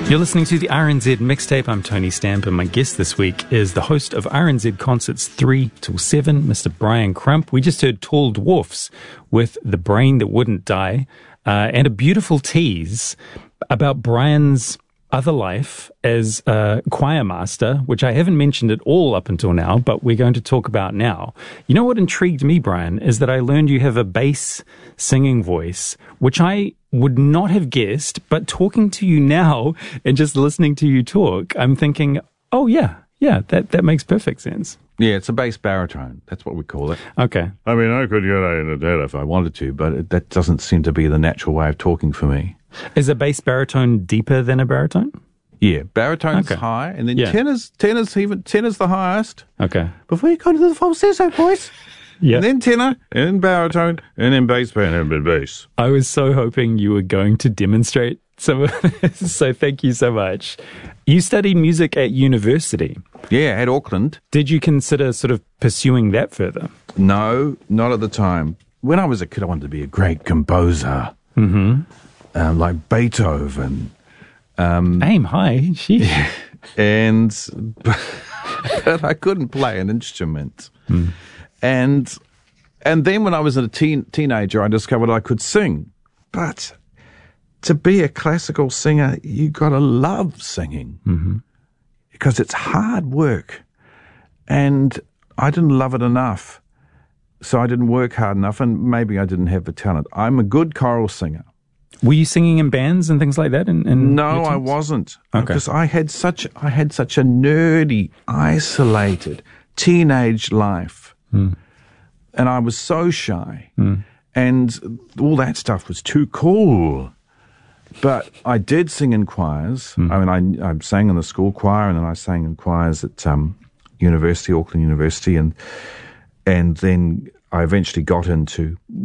You're listening to the RNZ Mixtape. I'm Tony Stamp, and my guest this week is the host of RNZ Concerts 3 till 7, Mr. Brian Crump. We just heard Tall Dwarfs with The Brain That Wouldn't Die, and a beautiful tease about Brian's other life as a choir master, which I haven't mentioned at all up until now, but we're going to talk about now. You know what intrigued me, Brian, is that I learned you have a bass singing voice, which I would not have guessed, but talking to you now and just listening to you talk, I'm thinking, oh yeah, that makes perfect sense. Yeah, it's a bass baritone. That's what we call it. Okay. I mean, I could get into that if I wanted to, but that doesn't seem to be the natural way of talking for me. Is a bass baritone deeper than a baritone? Yeah, baritone's high, and then tenor's the highest. Okay. Before you go to the falsetto, boys. Yeah. And then tenor, and then baritone, and then bass, and then bass. I was so hoping you were going to demonstrate some of this, so thank you so much. You studied music at university. Yeah, at Auckland. Did you consider sort of pursuing that further? No, not at the time. When I was a kid, I wanted to be a great composer. Mm-hmm. Like Beethoven. Aim high. Sheesh. But I couldn't play an instrument. Mm. And then when I was a teenager, I discovered I could sing. But to be a classical singer, you got to love singing because it's hard work. And I didn't love it enough, so I didn't work hard enough, and maybe I didn't have the talent. I'm a good choral singer. Were you singing in bands and things like that? No, I wasn't. Okay. Because I had such a nerdy, isolated teenage life. Mm. And I was so shy. Mm. And all that stuff was too cool. But I did sing in choirs. Mm. I mean, I sang in the school choir, and then I sang in choirs at Auckland University, and then I eventually got into